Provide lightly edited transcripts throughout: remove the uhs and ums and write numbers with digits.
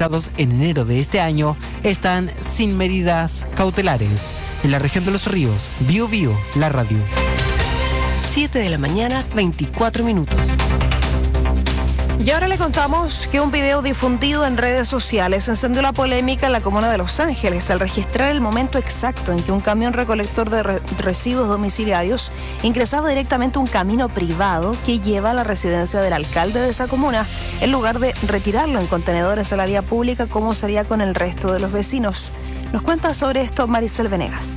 realizados en enero de este año están sin medidas cautelares. En la región de Los Ríos, Bío Bío, la radio. 7 de la mañana, 24 minutos. Y ahora le contamos que un video difundido en redes sociales encendió la polémica en la comuna de Los Ángeles al registrar el momento exacto en que un camión recolector de residuos domiciliarios ingresaba directamente a un camino privado que lleva a la residencia del alcalde de esa comuna, en lugar de retirarlo en contenedores a la vía pública como sería con el resto de los vecinos. Nos cuenta sobre esto Maricel Venegas.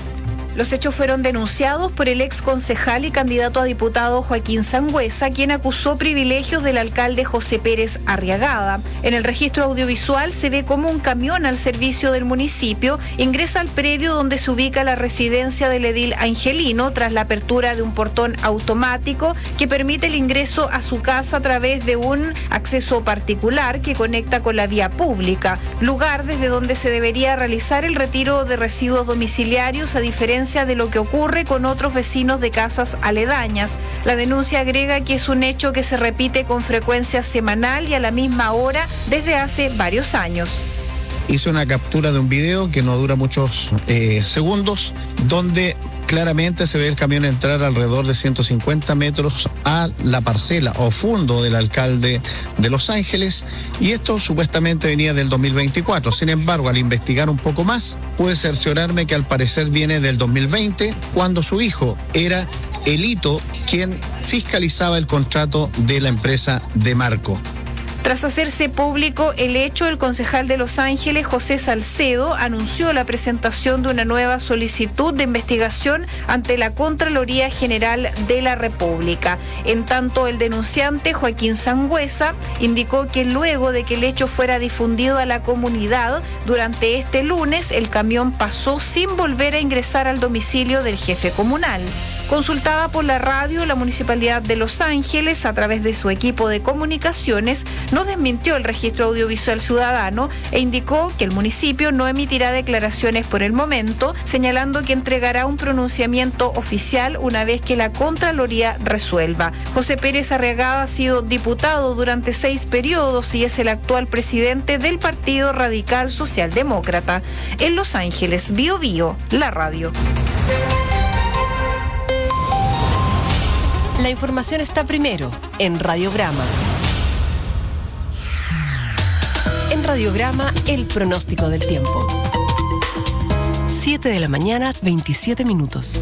Los hechos fueron denunciados por el ex concejal y candidato a diputado Joaquín Sangüesa, quien acusó privilegios del alcalde José Pérez Arriagada. En el registro audiovisual se ve cómo un camión al servicio del municipio ingresa al predio donde se ubica la residencia del edil Angelino tras la apertura de un portón automático que permite el ingreso a su casa a través de un acceso particular que conecta con la vía pública, lugar desde donde se debería realizar el retiro de residuos domiciliarios, a diferencia de lo que ocurre con otros vecinos de casas aledañas. La denuncia agrega que es un hecho que se repite con frecuencia semanal y a la misma hora desde hace varios años. Hice una captura de un video que no dura muchos segundos, donde claramente se ve el camión entrar alrededor de 150 metros a la parcela o fondo del alcalde de Los Ángeles, y esto supuestamente venía del 2024. Sin embargo, al investigar un poco más, pude cerciorarme que al parecer viene del 2020, cuando su hijo era Elito quien fiscalizaba el contrato de la empresa de Marco. Tras hacerse público el hecho, el concejal de Los Ángeles, José Salcedo, anunció la presentación de una nueva solicitud de investigación ante la Contraloría General de la República. En tanto, el denunciante, Joaquín Sangüesa, indicó que luego de que el hecho fuera difundido a la comunidad, durante este lunes el camión pasó sin volver a ingresar al domicilio del jefe comunal. Consultada por la radio, la Municipalidad de Los Ángeles, a través de su equipo de comunicaciones, no desmintió el registro audiovisual ciudadano e indicó que el municipio no emitirá declaraciones por el momento, señalando que entregará un pronunciamiento oficial una vez que la Contraloría resuelva. José Pérez Arriagada ha sido diputado durante 6 periodos y es el actual presidente del Partido Radical Socialdemócrata. En Los Ángeles, Bío Bío, la radio. La información está primero en Radiograma. En Radiograma, el pronóstico del tiempo. 7 de la mañana, 27 minutos.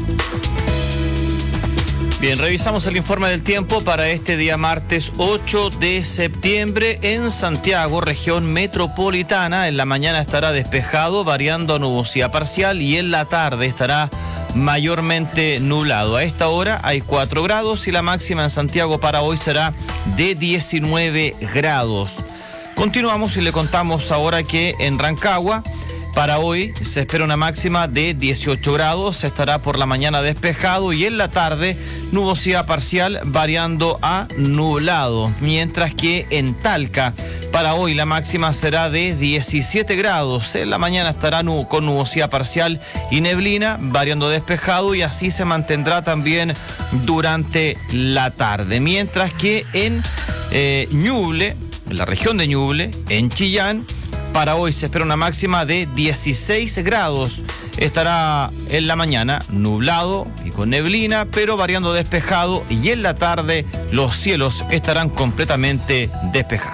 Bien, revisamos el informe del tiempo para este día martes 8 de septiembre en Santiago, región metropolitana. En la mañana estará despejado, variando a nubosidad parcial, y en la tarde estará mayormente nublado. A esta hora hay 4 grados y la máxima en Santiago para hoy será de 19 grados. Continuamos y le contamos ahora que en Rancagua para hoy se espera una máxima de 18 grados, estará por la mañana despejado y en la tarde nubosidad parcial variando a nublado, mientras que en Talca para hoy la máxima será de 17 grados, en la mañana estará con nubosidad parcial y neblina, variando despejado, y así se mantendrá también durante la tarde, mientras que en Ñuble, en la región de Ñuble, en Chillán, para hoy se espera una máxima de 16 grados. Estará en la mañana nublado y con neblina, pero variando despejado, y en la tarde los cielos estarán completamente despejados.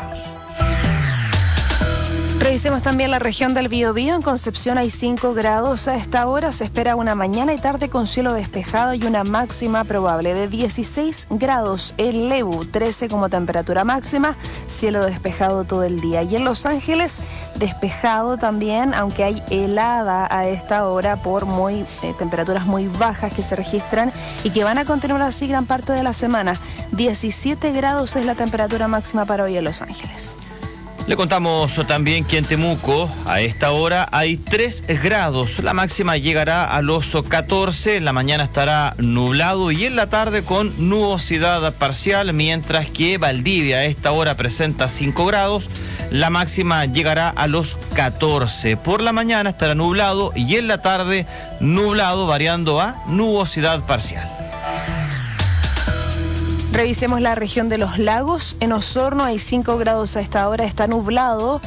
Revisemos también la región del Biobío. En Concepción hay 5 grados. A esta hora se espera una mañana y tarde con cielo despejado y una máxima probable de 16 grados. En Lebu, 13 como temperatura máxima, cielo despejado todo el día. Y en Los Ángeles, despejado también, aunque hay helada a esta hora por temperaturas muy bajas que se registran y que van a continuar así gran parte de la semana. 17 grados es la temperatura máxima para hoy en Los Ángeles. Le contamos también que en Temuco a esta hora hay 3 grados. La máxima llegará a los 14. En la mañana estará nublado y en la tarde con nubosidad parcial, mientras que Valdivia a esta hora presenta 5 grados. La máxima llegará a los 14. Por la mañana estará nublado y en la tarde nublado, variando a nubosidad parcial. Revisemos la región de los lagos. En Osorno hay 5 grados a esta hora, está nublado.